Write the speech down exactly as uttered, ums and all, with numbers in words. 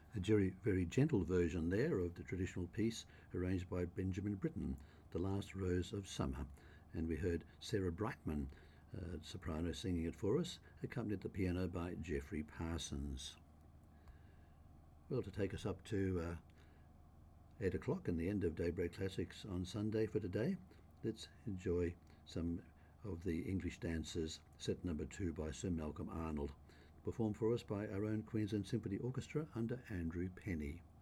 A very, very gentle version there of the traditional piece arranged by Benjamin Britten, The Last Rose of Summer, and we heard Sarah Brightman, uh, soprano, singing it for us, accompanied at the piano by Geoffrey Parsons. Well, to take us up to uh, eight o'clock and the end of Daybreak Classics on Sunday for today, let's enjoy some of the English Dancers, set number two by Sir Malcolm Arnold, performed for us by our own Queensland Symphony Orchestra under Andrew Penny.